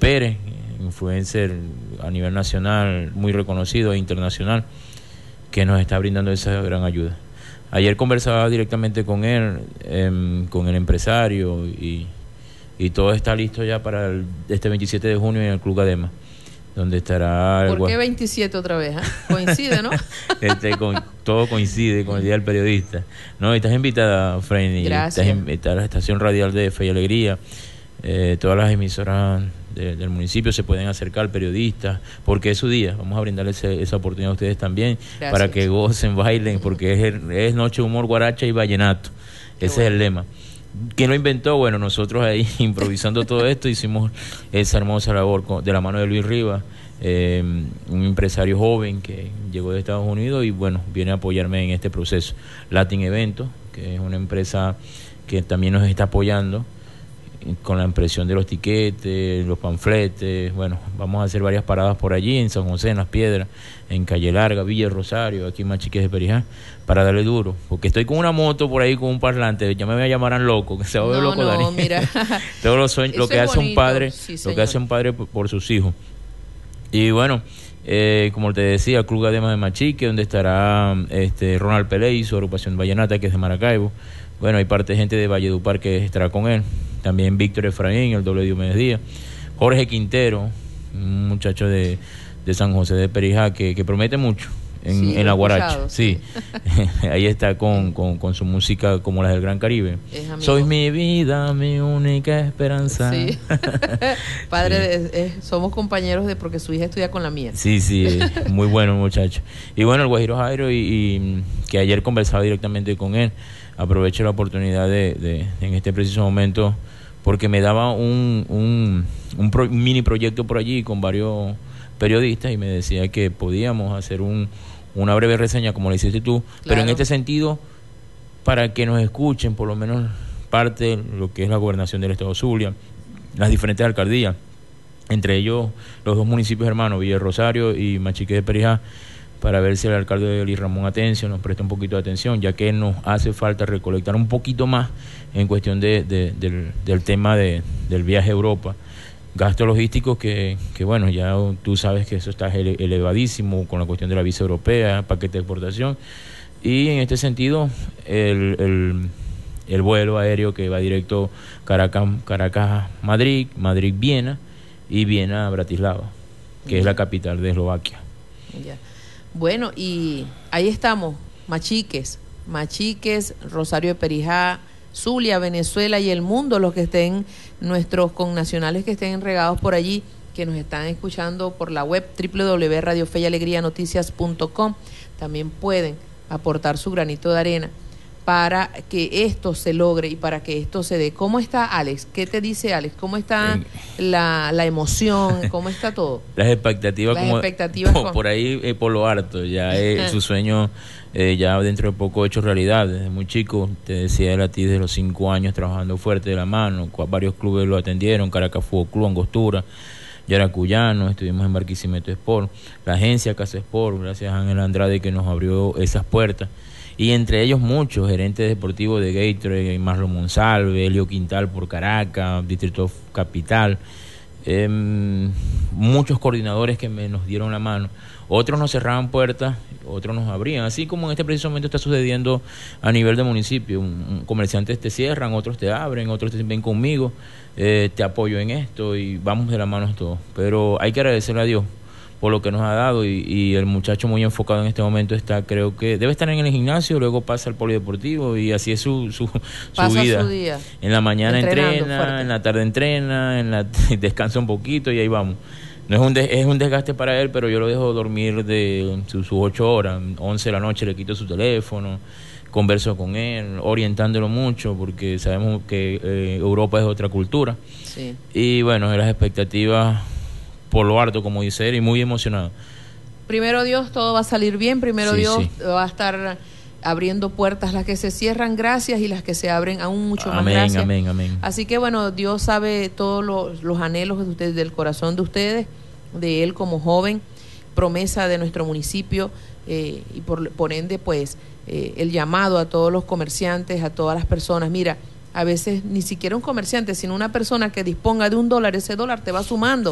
Pérez, influencer a nivel nacional, muy reconocido e internacional, que nos está brindando esa gran ayuda. Ayer conversaba directamente con él, con el empresario, y todo está listo ya para este 27 de junio en el Club Adema, donde estará... ¿Por qué 27 otra vez? Coincide, ¿no? Todo coincide con el Día del Periodista. No, estás invitada, Freddy. Gracias. Estás invitada a la estación radial de Fe y Alegría. Todas las emisoras del municipio se pueden acercar, periodistas, porque es su día. Vamos a brindarles esa oportunidad a ustedes también. Gracias. Para que gocen, bailen, porque es noche de humor, guaracha y vallenato. Ese es el lema. ¿Quién lo inventó? Bueno, nosotros ahí improvisando todo esto hicimos esa hermosa labor de la mano de Luis Rivas, un empresario joven que llegó de Estados Unidos y bueno, viene a apoyarme en este proceso. Latin Eventos, que es una empresa que también nos está apoyando con la impresión de los tiquetes, los panfletes. Bueno, vamos a hacer varias paradas por allí, en San José, en Las Piedras, en Calle Larga, Villa Rosario, aquí en Machiques de Perijá, para darle duro, porque estoy con una moto por ahí con un parlante, ya me llamarán loco, que se va a ver loco, Dani. Mira. Todos los sueños, lo que hace un padre, sí, lo que hace un padre por sus hijos. Y bueno, como te decía, el Club Adema de Machique, donde estará Ronald Peley, su agrupación vallenata, que es de Maracaibo. Bueno, hay parte de gente de Valledupar que estará con él. También Víctor Efraín, el doble Diomedes Díaz. Jorge Quintero, un muchacho de San José de Perijá que promete mucho en la guaracha. Sí, ahí está con su música como la del Gran Caribe. Sois mi vida, mi única esperanza. Sí. Padre, somos compañeros porque su hija estudia con la mía. Sí, muy bueno muchacho. Y bueno, el Guajiro Jairo, y que ayer conversaba directamente con él. Aprovecho la oportunidad de en este preciso momento, porque me daba un mini proyecto por allí con varios periodistas y me decía que podíamos hacer una breve reseña como le hiciste tú, claro. Pero en este sentido, para que nos escuchen por lo menos parte de lo que es la gobernación del Estado Zulia, las diferentes alcaldías, entre ellos los dos municipios hermanos, Villa Rosario y Machique de Perijá, para ver si el alcalde Luis Ramón Atencio nos presta un poquito de atención, ya que nos hace falta recolectar un poquito más en cuestión del tema del viaje a Europa. Gastos logísticos que bueno, ya tú sabes que eso está elevadísimo con la cuestión de la visa europea, paquete de exportación, y en este sentido el vuelo aéreo que va directo Caracas-Madrid, Madrid-Viena y Viena-Bratislava, que es la capital de Eslovaquia. Ya. Bueno, y ahí estamos, Machiques, Rosario de Perijá, Zulia, Venezuela y el mundo, los que estén, nuestros connacionales que estén regados por allí, que nos están escuchando por la web www.radiofeyalegrianoticias.com, también pueden aportar su granito de arena para que esto se logre y para que esto se dé. ¿Cómo está Alex? ¿Qué te dice Alex? ¿Cómo está la emoción? ¿Cómo está todo? Las expectativas por ahí, por lo harto. Ya su sueño ya dentro de poco hecho realidad. Desde muy chico, te decía él a ti, desde los 5 años trabajando fuerte de la mano. Varios clubes lo atendieron, Caracas Fútbol Club, Angostura, Yaracuyano, estuvimos en Barquisimeto Sport, la agencia Casa Sport, gracias a Ángel Andrade que nos abrió esas puertas. Y entre ellos muchos gerentes deportivos de Gatorade, Marlon Monsalve, Elio Quintal por Caracas, Distrito Capital, muchos coordinadores que nos dieron la mano. Otros nos cerraban puertas, otros nos abrían, así como en este preciso momento está sucediendo a nivel de municipio. Comerciantes te cierran, otros te abren, otros te ven conmigo, te apoyo en esto y vamos de la mano todos. Pero hay que agradecerle a Dios por lo que nos ha dado, y el muchacho muy enfocado en este momento está, creo que debe estar en el gimnasio, luego pasa al polideportivo y así es su vida. Su día. En la mañana entrena, fuerte. En la tarde entrena, descansa un poquito y ahí vamos. No es un desgaste para él, pero yo lo dejo dormir de sus 8 horas, 11 de la noche le quito su teléfono, converso con él, orientándolo mucho, porque sabemos que Europa es otra cultura. Sí. Y bueno, las expectativas por lo harto, como dice él, y muy emocionado. Primero Dios, todo va a salir bien. Primero Dios va a estar abriendo puertas, las que se cierran, gracias, y las que se abren aún mucho más, gracias. Amén. Así que bueno, Dios sabe todos los anhelos de ustedes, del corazón de ustedes, de él como joven, promesa de nuestro municipio, y por ende, pues, el llamado a todos los comerciantes, a todas las personas. Mira, a veces ni siquiera un comerciante, sino una persona que disponga de $1, ese dólar te va sumando.